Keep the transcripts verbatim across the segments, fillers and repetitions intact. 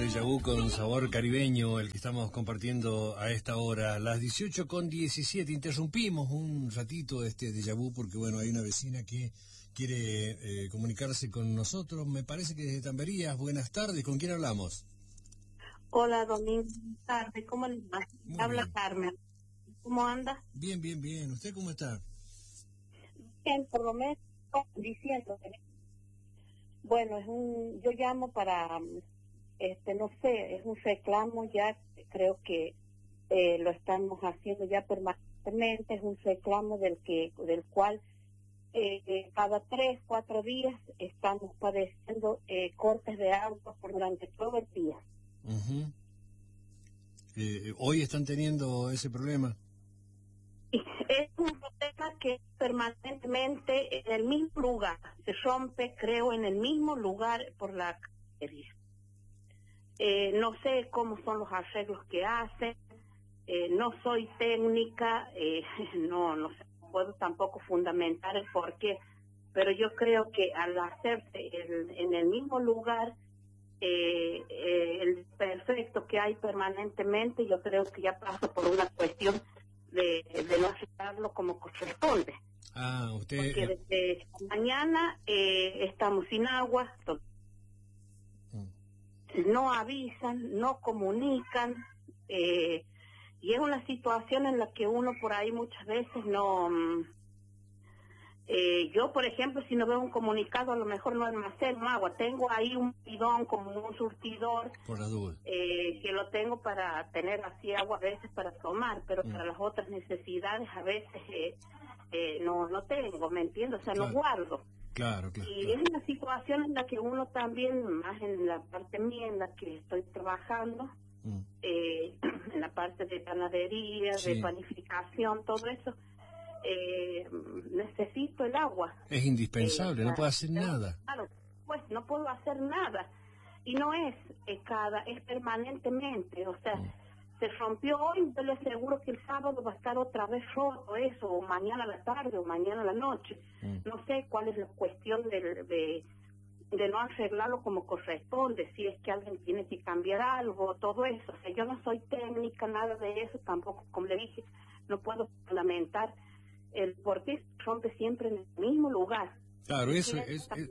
déjà vu con sabor caribeño, el que estamos compartiendo a esta hora, las dieciocho con diecisiete. Interrumpimos un ratito este déjà vu porque, bueno, hay una vecina que quiere eh, comunicarse con nosotros. Me parece que desde Tamberías. Buenas tardes, ¿con quién hablamos? Hola, Domingo. Buenas tardes, ¿cómo le va? Muy Habla bien. Carmen. ¿Cómo anda? Bien, bien, bien. ¿Usted cómo está? Bien, por lo menos diciendo. Bueno, es un, yo llamo para, este, no sé, es un reclamo ya, creo que eh, lo estamos haciendo ya permanentemente, es un reclamo del que, del cual eh, eh, cada tres, cuatro días estamos padeciendo eh, cortes de agua por durante todo el día. Uh-huh. eh, ¿Hoy están teniendo ese problema? Es un problema que permanentemente en el mismo lugar, se rompe, creo, en el mismo lugar por la cañería. Eh, no sé cómo son los arreglos que hacen, eh, no soy técnica, eh, no, no sé, puedo tampoco fundamentar el por qué, pero yo creo que al hacerse el, en el mismo lugar, eh, eh, el perfecto que hay permanentemente, yo creo que ya pasa por una cuestión de, de no aceptarlo como corresponde. Ah, usted... Porque desde mañana eh, estamos sin agua, mm. no avisan, no comunican, eh, y es una situación en la que uno por ahí muchas veces no... Eh, yo, por ejemplo, si no veo un comunicado, a lo mejor no almaceno agua. Tengo ahí un bidón como un surtidor, por la duda, eh, que lo tengo para tener así agua a veces para tomar, pero mm. para las otras necesidades a veces eh, eh, no no tengo, ¿me entiendes? O sea, claro. no guardo. Claro, claro. Y claro. es una situación en la que uno también, más en la parte mía en la que estoy trabajando, mm. eh, en la parte de panadería, sí. de panificación, todo eso, Eh, necesito el agua. Es indispensable, eh, no puedo hacer nada. Claro, pues no puedo hacer nada. Y no es eh, cada, es permanentemente, o sea, mm. se rompió hoy, yo le aseguro que el sábado va a estar otra vez roto eso, o mañana a la tarde, o mañana a la noche. Mm. No sé cuál es la cuestión de, de, de no arreglarlo como corresponde, si es que alguien tiene que cambiar algo, todo eso. O sea, yo no soy técnica, nada de eso, tampoco, como le dije, no puedo fundamentar el por qué se rompe siempre en el mismo lugar. Claro, eso es, es,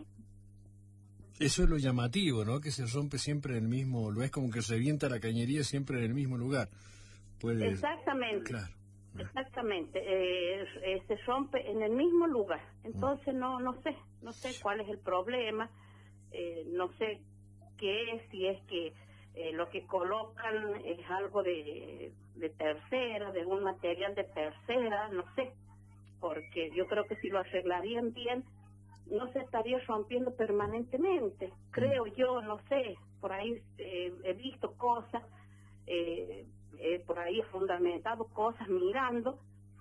eso es lo llamativo, ¿no? Que se rompe siempre en el mismo lugar, es como que se revienta la cañería siempre en el mismo lugar. Puede... Exactamente. Claro. Exactamente, eh, eh, se rompe en el mismo lugar. Entonces no no sé, no sé cuál es el problema, eh, no sé qué es, si es que eh, lo que colocan es algo de, de tercera, de un material de tercera, no sé, porque yo creo que si lo arreglarían bien, no se estaría rompiendo permanentemente, creo yo, no sé, por ahí eh, he visto cosas, eh, eh, por ahí he fundamentado cosas mirando,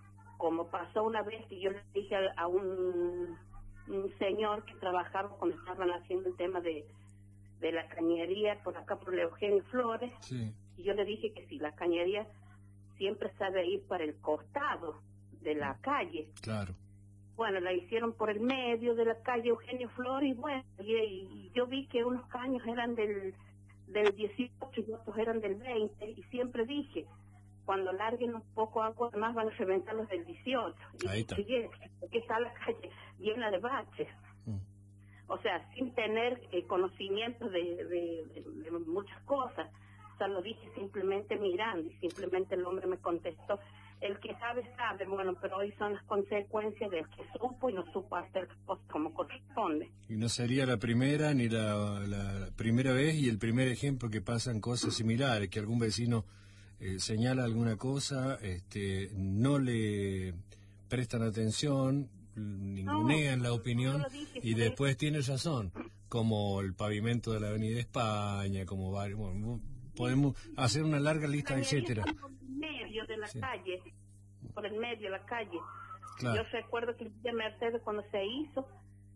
como pasó una vez que yo le dije a, a un, un señor que trabajaba cuando estaban haciendo el tema de de la cañería por acá por Eugenio Flores, sí. y yo le dije que si la cañería siempre sabe ir para el costado de la mm. calle. Claro. Bueno, la hicieron por el medio de la calle Eugenio Flores, y bueno, y, y yo vi que unos caños eran del, del dieciocho y otros eran del veinte, y siempre dije, cuando larguen un poco agua más van a reventar los del dieciocho. Y ahí está. Dije, porque está la calle llena de baches. Mm. O sea, sin tener eh, conocimiento de, de, de, de muchas cosas. O sea, lo dije simplemente mirando y simplemente el hombre me contestó, el que sabe, sabe, bueno, pero hoy son las consecuencias del que supo y no supo hacer las cosas como corresponde. Y no sería la primera ni la, la primera vez y el primer ejemplo que pasan cosas similares, que algún vecino eh, señala alguna cosa, este, no le prestan atención, ningunean no, la opinión y después tiene razón, como el pavimento de la Avenida España, como varios, bueno, podemos hacer una larga lista, etcétera. Por el medio de la sí. calle, por el medio de la calle. Claro. Yo recuerdo que el día Mercedes cuando se hizo,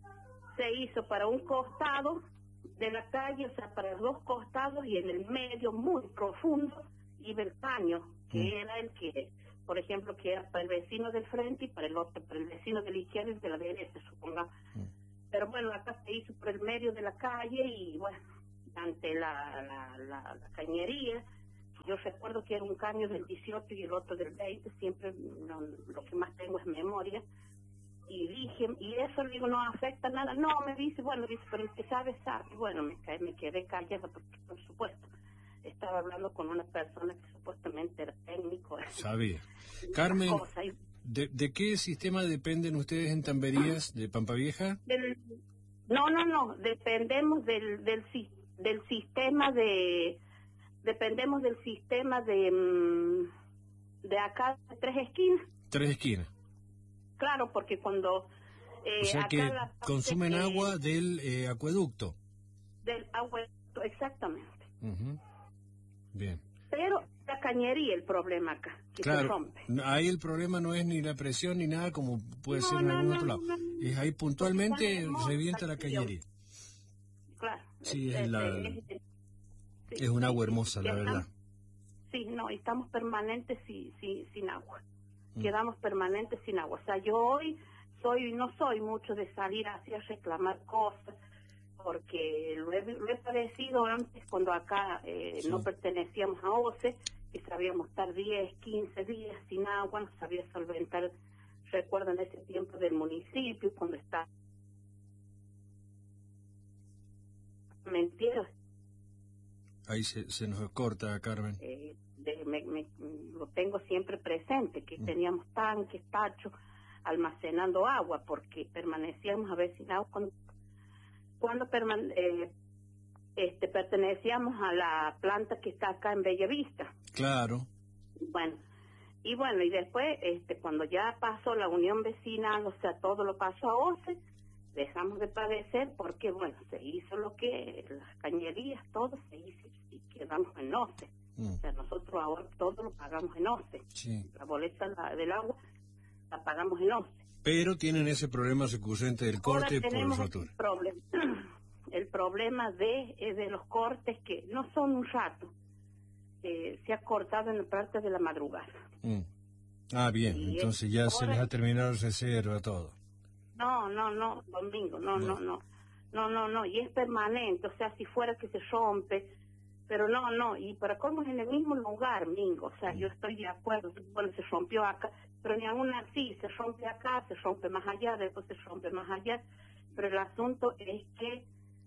se hizo para un costado de la calle, o sea, para los dos costados, y en el medio muy profundo iba el caño, que mm. era el que, por ejemplo, que era para el vecino del frente y para el otro, para el vecino de la izquierda y de la derecha, supongamos. Mm. Pero bueno, acá se hizo por el medio de la calle y bueno, ante la, la, la, la cañería. Yo recuerdo que era un caño del dieciocho y el otro del veinte, siempre no, lo que más tengo es memoria. Y dije, y eso le digo, no afecta nada. No, me dice, bueno, dice, pero el que sabe, sabe. Bueno, me, me quedé callada porque, por supuesto, estaba hablando con una persona que supuestamente era técnico. Sabía. Carmen, ¿de, ¿de qué sistema dependen ustedes en Tamberías, de Pampa Vieja? Del, no, no, no, dependemos del, del, del sistema de, dependemos del sistema de, de acá, de Tres Esquinas. Tres Esquinas. Claro, porque cuando... Eh, o sea que consumen que, agua del eh, acueducto. Del acueducto, exactamente. Uh-huh. Bien. Pero la cañería el problema acá, que claro, se rompe. Ahí el problema no es ni la presión ni nada como puede no, ser en no, algún no, otro lado. No, no, es ahí puntualmente revienta la cañería. Claro. Sí, es, es, la, es, es, es sí, un agua hermosa, sí, la estamos, verdad. Sí, no, estamos permanentes sin, sin, sin agua. Mm. Quedamos permanentes sin agua. O sea, yo hoy soy no soy mucho de salir así a reclamar cosas, porque lo he, lo he padecido antes cuando acá eh, sí. no pertenecíamos a O C E, que sabíamos estar diez, quince días sin agua, no sabía solventar. Recuerdan ese tiempo del municipio, cuando está... Mentiras. Ahí se, se nos corta, Carmen. Eh, de, me, me, lo tengo siempre presente, que mm. teníamos tanques, tachos, almacenando agua, porque permanecíamos a veces sin agua cuando, cuando permane eh, este, pertenecíamos a la planta que está acá en Bellavista. Claro. Bueno, y bueno, y después, este, cuando ya pasó la unión vecinal, o sea, todo lo pasó a O C E, dejamos de padecer porque, bueno, se hizo lo que, las cañerías, todo se hizo y quedamos en O C E. Mm. O sea, nosotros ahora todo lo pagamos en O C E. Sí. La boleta la, del agua la pagamos en O C E. Pero tienen ese problema recurrente del corte por el rotura. El problema, el problema de, eh, de los cortes que no son un rato. Eh, se ha cortado en la parte de la madrugada. Mm. Ah, bien, y entonces ya se les ha terminado el reserva todo. No, no, no, domingo, no, no, no, no, no, no, y es permanente, o sea, si fuera que se rompe, pero no, no, y para cómo es en el mismo lugar, Mingo, o sea, mm. yo estoy de acuerdo, bueno, se rompió acá, pero ni aún así, se rompe acá, se rompe más allá, después se rompe más allá, pero el asunto es que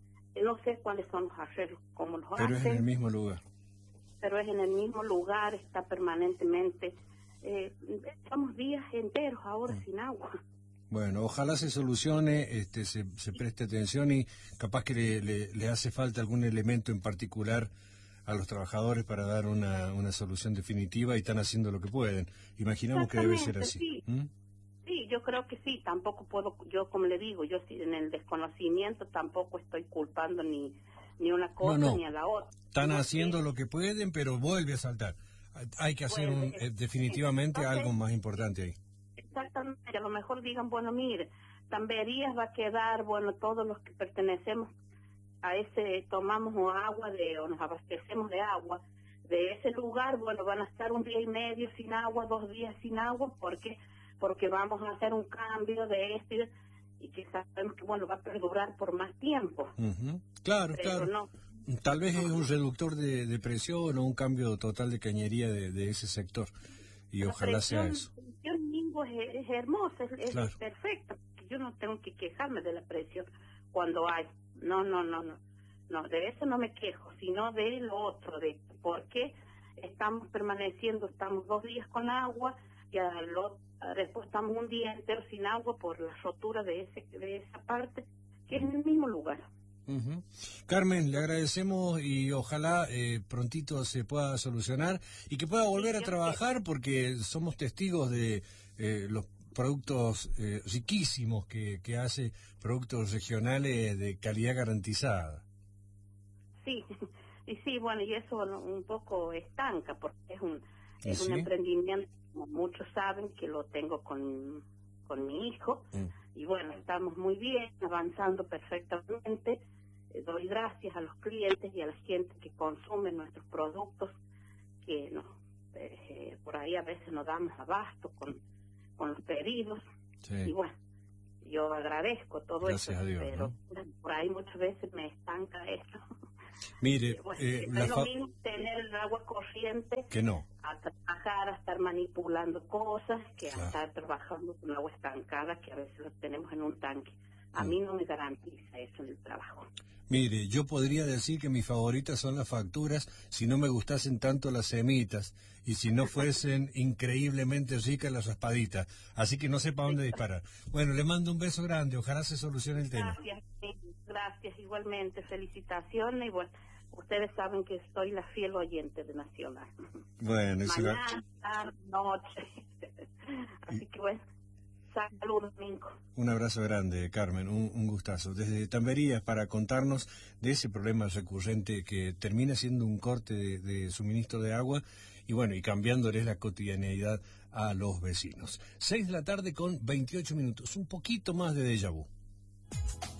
no sé cuáles son los arreglos, cómo los hacen. Pero es en el mismo lugar. Pero es en el mismo lugar, está permanentemente, eh, estamos días enteros ahora mm. sin agua. Bueno, ojalá se solucione, este, se, se preste atención y capaz que le, le, le hace falta algún elemento en particular a los trabajadores para dar una, una solución definitiva y están haciendo lo que pueden. Imaginamos que debe ser así. Sí. ¿Mm? Sí, yo creo que sí, tampoco puedo, yo como le digo, yo sí en el desconocimiento tampoco estoy culpando ni, ni una cosa no, no. ni a la otra. Están haciendo lo que pueden, pero vuelve a saltar. Hay que hacer un, eh, definitivamente sí, okay. algo más importante ahí. Exactamente, a lo mejor digan, bueno, mire, Tamberías va a quedar, bueno, todos los que pertenecemos a ese, tomamos agua de, o nos abastecemos de agua, de ese lugar, bueno, van a estar un día y medio sin agua, dos días sin agua, porque porque vamos a hacer un cambio de este, y quizás sabemos que, bueno, va a perdurar por más tiempo. Uh-huh. Claro, pero claro. No, Tal vez no. es un reductor de, de presión o un cambio total de cañería de, de ese sector, y la ojalá presión, sea eso. La presión, Mingo, es, es hermosa, es, es claro. perfecta. Yo no tengo que quejarme de la presión cuando hay. No, no, no, no. No, de eso no me quejo, sino de lo otro, de por qué estamos permaneciendo, estamos dos días con agua, y a lo, después estamos un día entero sin agua por la rotura de ese de esa parte, que es en el mismo lugar. Uh-huh. Carmen, le agradecemos y ojalá eh, prontito se pueda solucionar y que pueda volver sí, a trabajar, porque somos testigos de eh, los productos eh, riquísimos que, que hace, productos regionales de calidad garantizada. Sí, y sí, bueno, y eso un poco estanca, porque es un, es ¿Sí? un emprendimiento, como muchos saben, que lo tengo con, con mi hijo, mm. y bueno, estamos muy bien, avanzando perfectamente. Doy gracias a los clientes y a la gente que consume nuestros productos, que no, eh, por ahí a veces nos damos abasto con, con los pedidos, sí. y bueno, yo agradezco todo gracias eso, a Dios, pero ¿no? por ahí muchas veces me estanca eso. Mira, Mire, Eh, bueno, eh, no la es lo fa- mismo tener el agua corriente que no. a trabajar, a estar manipulando cosas, que Claro. a estar trabajando con agua estancada, que a veces lo tenemos en un tanque. A Mm. mí no me garantiza eso en el trabajo. Mire, yo podría decir que mis favoritas son las facturas si no me gustasen tanto las semitas y si no fuesen increíblemente ricas las raspaditas. Así que no sé para dónde disparar. Bueno, le mando un beso grande. Ojalá se solucione el tema. Gracias, sí, gracias igualmente, felicitaciones y bueno, ustedes saben que soy la fiel oyente de Nacional. Bueno, eso era- Mañana, tarde, noche. Así que bueno, saludos, Minco. un abrazo grande, Carmen, un, un gustazo. Desde Tamberías para contarnos de ese problema recurrente que termina siendo un corte de, de suministro de agua y bueno, y cambiándoles la cotidianeidad a los vecinos. Seis de la tarde con veintiocho minutos, un poquito más de déjà vu.